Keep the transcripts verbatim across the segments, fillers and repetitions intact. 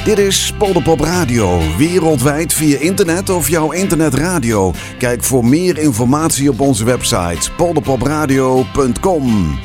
Dit is Polderpop Radio, wereldwijd via internet of jouw internetradio. Kijk voor meer informatie op onze website polderpopradio punt com.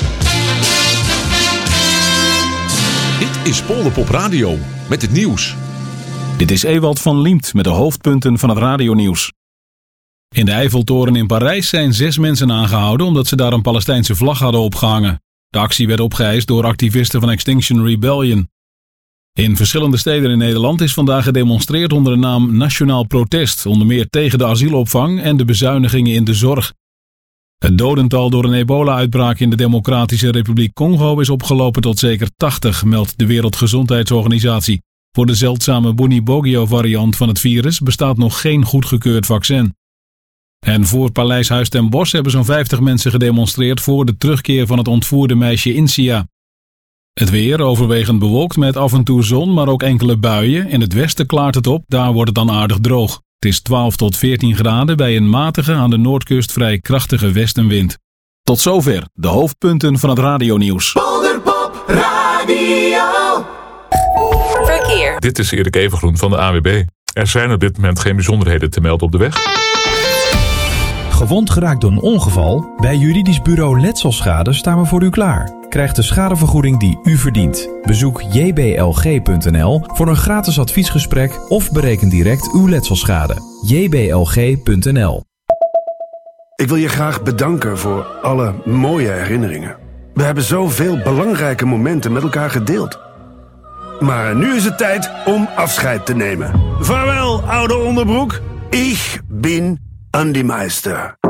Dit is Polderpop Radio met het nieuws. Dit is Ewald van Liemt met de hoofdpunten van het radionieuws. In de Eiffeltoren in Parijs zijn zes mensen aangehouden omdat ze daar een Palestijnse vlag hadden opgehangen. De actie werd opgeëist door activisten van Extinction Rebellion. In verschillende steden in Nederland is vandaag gedemonstreerd onder de naam Nationaal Protest, onder meer tegen de asielopvang en de bezuinigingen in de zorg. Het dodental door een ebola-uitbraak in de Democratische Republiek Congo is opgelopen tot zeker tachtig, meldt de Wereldgezondheidsorganisatie. Voor de zeldzame Bundibugyo-variant van het virus bestaat nog geen goedgekeurd vaccin. En voor Paleis Huis ten Bosch hebben zo'n vijftig mensen gedemonstreerd voor de terugkeer van het ontvoerde meisje Insia. Het weer overwegend bewolkt met af en toe zon, maar ook enkele buien. In het westen klaart het op, daar wordt het dan aardig droog. Het is twaalf tot veertien graden bij een matige, aan de noordkust vrij krachtige westenwind. Tot zover de hoofdpunten van het radionieuws. Polderpop Radio. Verkeer. Dit is Erik Evengroen van de A W B. Er zijn op dit moment geen bijzonderheden te melden op de weg. Gewond geraakt door een ongeval? Bij Juridisch Bureau Letselschade staan we voor u klaar. Krijg de schadevergoeding die u verdient. Bezoek j b l g punt n l voor een gratis adviesgesprek of bereken direct uw letselschade. j b l g punt n l. Ik wil je graag bedanken voor alle mooie herinneringen. We hebben zoveel belangrijke momenten met elkaar gedeeld. Maar nu is het tijd om afscheid te nemen. Vaarwel, oude onderbroek. Ik ben Andy Meister.